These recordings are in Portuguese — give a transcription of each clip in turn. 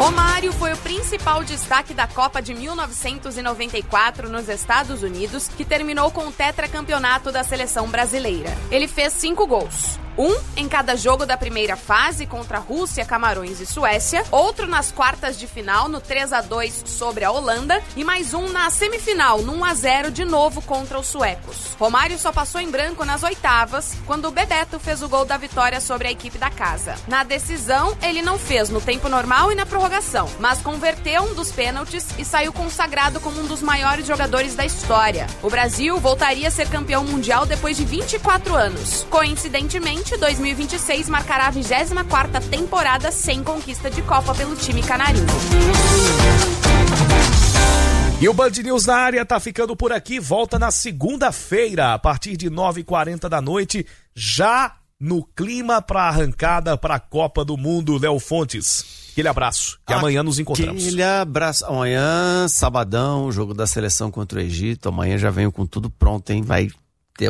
Romário foi o principal destaque da Copa de 1994 nos Estados Unidos, que terminou com o tetracampeonato da seleção brasileira. Ele fez 5 gols. Um em cada jogo da primeira fase contra Rússia, Camarões e Suécia, outro nas quartas de final no 3-2 sobre a Holanda e mais um na semifinal no 1-0 de novo contra os suecos. Romário só passou em branco nas oitavas, quando o Bebeto fez o gol da vitória sobre a equipe da casa. Na decisão, ele não fez no tempo normal e na prorrogação, mas converteu um dos pênaltis e saiu consagrado como um dos maiores jogadores da história. O Brasil voltaria a ser campeão mundial depois de 24 anos. Coincidentemente, 2026 marcará a 24ª temporada sem conquista de Copa pelo time canarinho. E o Band News na área tá ficando por aqui, volta na segunda-feira, a partir de 9h40 da noite, já no clima para arrancada para a Copa do Mundo. Léo Fontes, aquele abraço, e amanhã nos encontramos. Aquele abraço, amanhã, sabadão, jogo da seleção contra o Egito, amanhã já venho com tudo pronto, hein, vai ter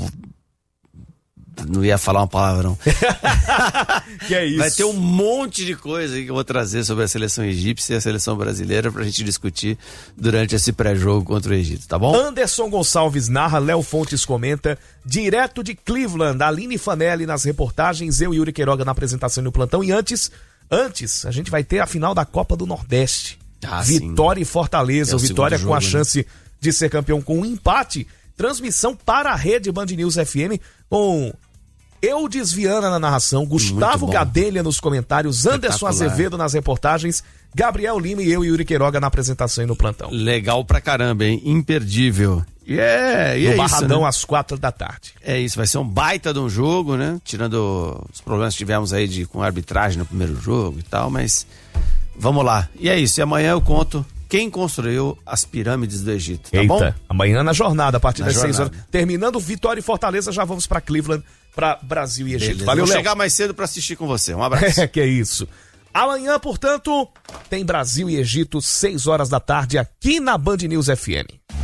não ia falar uma palavrão. Que é isso? Vai ter um monte de coisa que eu vou trazer sobre a seleção egípcia e a seleção brasileira pra gente discutir durante esse pré-jogo contra o Egito, tá bom? Anderson Gonçalves narra, Léo Fontes comenta, direto de Cleveland, Aline Fanelli nas reportagens, eu e Yuri Queiroga na apresentação e no plantão. E antes, a gente vai ter a final da Copa do Nordeste. Vitória sim. E Fortaleza, o Vitória jogo, com a chance de ser campeão com um empate. Transmissão para a rede Band News FM com Eudes Viana na narração, Gustavo Gadelha nos comentários, Anderson Azevedo nas reportagens, Gabriel Lima e eu e Yuri Queiroga na apresentação e no plantão. Legal pra caramba, hein? Imperdível. No Barradão, né? Às 4 da tarde. É isso, vai ser um baita de um jogo, né? Tirando os problemas que tivemos aí com arbitragem no primeiro jogo e tal, mas vamos lá. E é isso, e amanhã eu conto quem construiu as pirâmides do Egito, tá bom? Amanhã na jornada, a partir das 6 horas. Terminando Vitória e Fortaleza, já vamos pra Cleveland, pra Brasil e Egito. Beleza. Valeu, Vou Léo. chegar mais cedo pra assistir com você. Um abraço. Que é isso. Amanhã, portanto, tem Brasil e Egito, 6 horas da tarde, aqui na Band News FM.